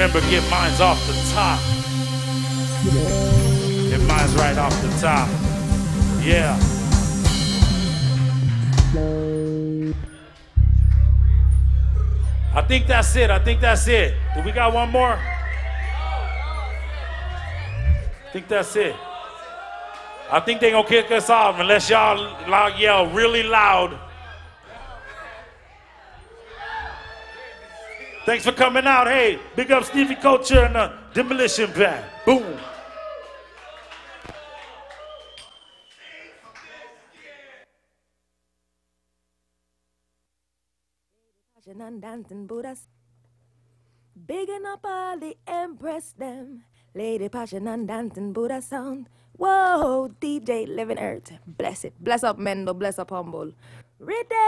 Remember, get mines off the top. Get mines right off the top. Yeah. I think that's it. I think that's it. Do we got one more? I think that's it. I think they gonna kick us off unless y'all yell really loud. Thanks for coming out. Hey, big up Stevie Culture and the Demolition Band. Boom. And dancing Buddhas, bigging up all the Empress them. Lady Passion and dancing Buddha sound. Whoa, DJ Living Earth, bless it. Bless up Mendo, bless up Humble. Read